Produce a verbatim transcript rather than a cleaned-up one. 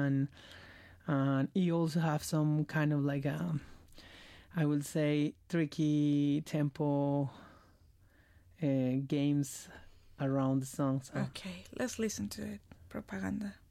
and and he also have some kind of like a, I would say, tricky tempo uh, games around the song. So. Okay, let's listen to it. Propaganda.